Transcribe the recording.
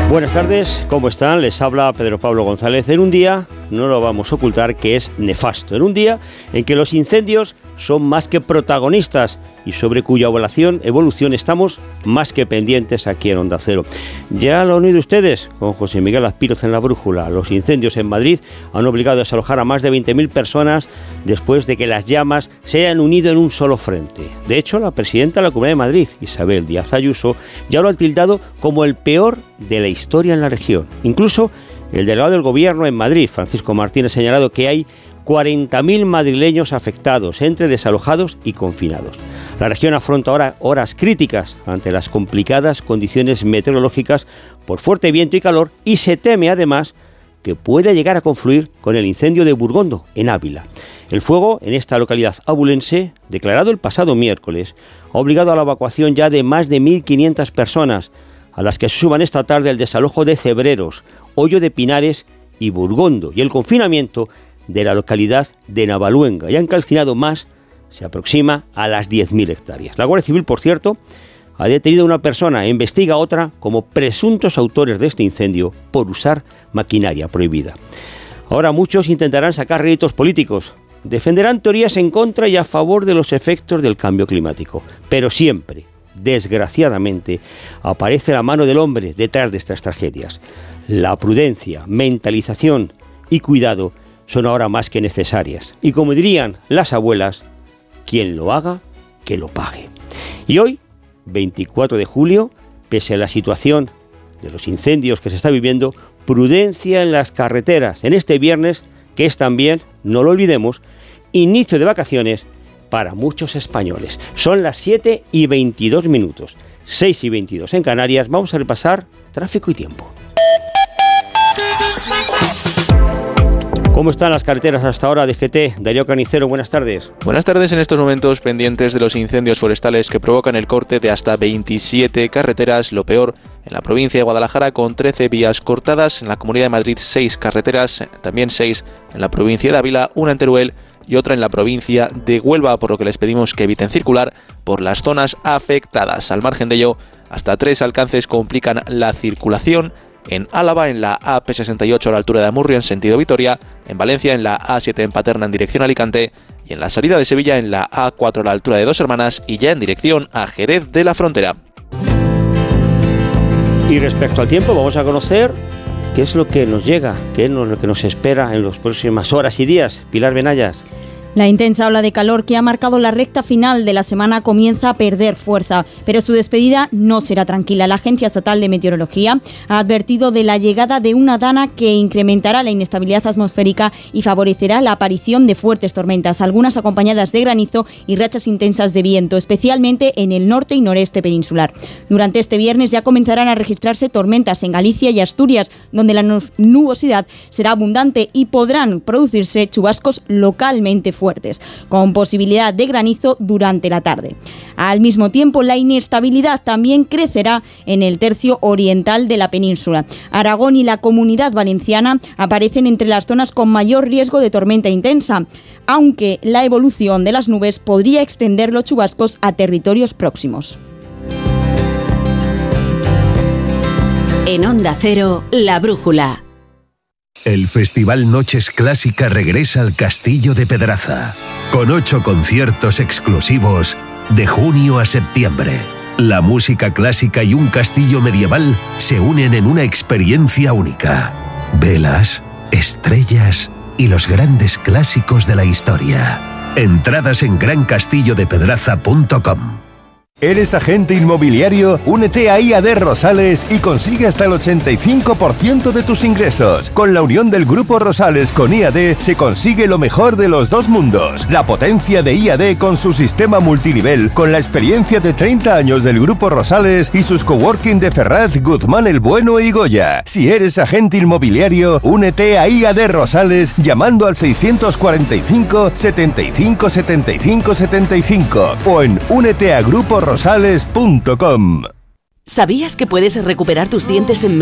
Buenas tardes, ¿cómo están? Les habla Pedro Pablo González. En un día, no lo vamos a ocultar, que es nefasto. En un día en que los incendios son más que protagonistas y sobre cuya evolución estamos más que pendientes aquí en Onda Cero. Ya lo han oído ustedes con José Miguel Azpiroz en La Brújula. Los incendios en Madrid han obligado a desalojar a más de 20.000 personas después de que las llamas se hayan unido en un solo frente. De hecho, la presidenta de la Comunidad de Madrid, Isabel Díaz Ayuso, ya lo ha tildado como el peor de la historia en la región. Incluso el delegado del Gobierno en Madrid, Francisco Martín, ha señalado que hay 40.000 madrileños afectados, entre desalojados y confinados. La región afronta ahora horas críticas ante las complicadas condiciones meteorológicas por fuerte viento y calor, y se teme además que pueda llegar a confluir con el incendio de Burgondo, en Ávila. El fuego en esta localidad abulense, declarado el pasado miércoles, ha obligado a la evacuación ya de más de 1.500 personas, a las que se suman esta tarde el desalojo de Cebreros, Hoyo de Pinares y Burgondo, y el confinamiento de la localidad de Navaluenga. Ya han calcinado más, se aproxima a las 10.000 hectáreas. La Guardia Civil, por cierto, ha detenido a una persona e investiga a otra como presuntos autores de este incendio por usar maquinaria prohibida. Ahora muchos intentarán sacar réditos políticos, defenderán teorías en contra y a favor de los efectos del cambio climático, pero siempre, desgraciadamente, aparece la mano del hombre detrás de estas tragedias. La prudencia, mentalización y cuidado son ahora más que necesarias. Y como dirían las abuelas, quien lo haga, que lo pague. Y hoy, 24 de julio, pese a la situación de los incendios que se está viviendo, prudencia en las carreteras en este viernes, que es también, no lo olvidemos, inicio de vacaciones para muchos españoles. Son las 7:22, 6:22 en Canarias. Vamos a repasar tráfico y tiempo. ¿Cómo están las carreteras hasta ahora? DGT, Darío Canicero, buenas tardes. Buenas tardes. En estos momentos pendientes de los incendios forestales que provocan el corte de hasta 27 carreteras, lo peor en la provincia de Guadalajara, con 13 vías cortadas, en la Comunidad de Madrid 6 carreteras, también 6 en la provincia de Ávila, una en Teruel y otra en la provincia de Huelva, por lo que les pedimos que eviten circular por las zonas afectadas. Al margen de ello, hasta 3 alcances complican la circulación: en Álava, en la AP68 a la altura de Amurrio en sentido Vitoria, en Valencia, en la A7 en Paterna en dirección Alicante, y en la salida de Sevilla en la A4 a la altura de Dos Hermanas y ya en dirección a Jerez de la Frontera. Y respecto al tiempo, vamos a conocer qué es lo que nos llega, qué es lo que nos espera en las próximas horas y días. Pilar Benayas. La intensa ola de calor que ha marcado la recta final de la semana comienza a perder fuerza, pero su despedida no será tranquila. La Agencia Estatal de Meteorología ha advertido de la llegada de una dana que incrementará la inestabilidad atmosférica y favorecerá la aparición de fuertes tormentas, algunas acompañadas de granizo y rachas intensas de viento, especialmente en el norte y noreste peninsular. Durante este viernes ya comenzarán a registrarse tormentas en Galicia y Asturias, donde la nubosidad será abundante y podrán producirse chubascos localmente fuertes, con posibilidad de granizo durante la tarde. Al mismo tiempo, la inestabilidad también crecerá en el tercio oriental de la península. Aragón y la Comunidad Valenciana aparecen entre las zonas con mayor riesgo de tormenta intensa, aunque la evolución de las nubes podría extender los chubascos a territorios próximos. En Onda Cero, La Brújula. El Festival Noches Clásica regresa al Castillo de Pedraza, con 8 conciertos exclusivos de junio a septiembre. La música clásica y un castillo medieval se unen en una experiencia única. Velas, estrellas y los grandes clásicos de la historia. Entradas en grancastillodepedraza.com. ¿Eres agente inmobiliario? Únete a IAD Rosales y consigue hasta el 85% de tus ingresos. Con la unión del Grupo Rosales con IAD se consigue lo mejor de los dos mundos. La potencia de IAD con su sistema multinivel, con la experiencia de 30 años del Grupo Rosales y sus coworking de Ferraz, Guzmán el Bueno y Goya. Si eres agente inmobiliario, únete a IAD Rosales llamando al 645 75 75 75 o en úneteagruporoSales.com. ¿Sabías que puedes recuperar tus dientes en